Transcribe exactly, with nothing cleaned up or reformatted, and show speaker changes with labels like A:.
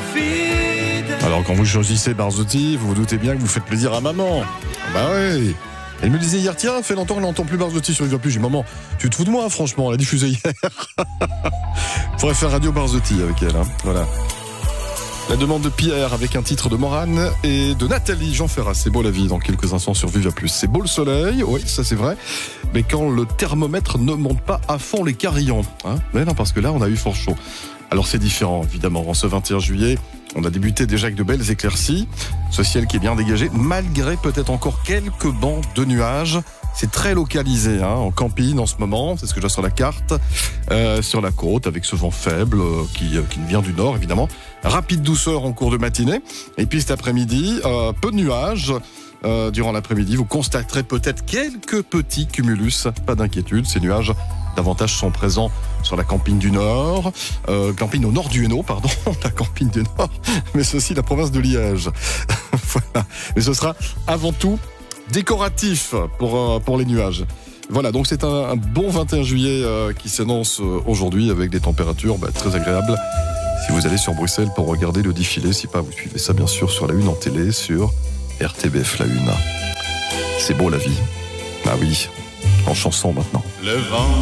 A: Alors quand vous choisissez Barzotti, vous vous doutez bien que vous faites plaisir à maman. Bah ouais. Elle me disait hier, tiens, fait longtemps qu'on n'entend plus Barzotti sur Vivre Plus. J'ai dit, maman, tu te fous de moi, franchement, elle a diffusé hier. Faudrait faire Radio Barzotti avec elle, hein. Voilà. La demande de Pierre avec un titre de Morane et de Nathalie Jean Ferrat. C'est beau la vie dans quelques instants sur Vivre Plus. C'est beau le soleil, oui, ça c'est vrai. Mais quand le thermomètre ne monte pas à fond les carillons, hein. Mais non, parce que là, on a eu fort chaud. Alors c'est différent, évidemment. En ce vingt et un juillet, on a débuté déjà avec de belles éclaircies. Ce ciel qui est bien dégagé, malgré peut-être encore quelques bancs de nuages. C'est très localisé, hein, en camping en ce moment, c'est ce que j'ai sur la carte, euh, sur la côte, avec ce vent faible euh, qui, euh, qui vient du nord, évidemment. Rapide douceur en cours de matinée. Et puis cet après-midi, euh, peu de nuages. Euh, durant l'après-midi, vous constaterez peut-être quelques petits cumulus. Pas d'inquiétude, ces nuages davantage sont présents sur la campine du Nord, euh, campine au nord du Hainaut, pardon, la campine du Nord, mais c'est aussi la province de Liège. Voilà. Mais ce sera avant tout décoratif pour, euh, pour les nuages. Voilà, donc c'est un, un bon vingt et un juillet euh, qui s'annonce euh, aujourd'hui avec des températures bah, très agréables. Si vous allez sur Bruxelles pour regarder le défilé, si pas, vous suivez ça bien sûr sur la une en télé, sur R T B F la une. C'est beau la vie. Ah oui, en chanson maintenant.
B: Le vent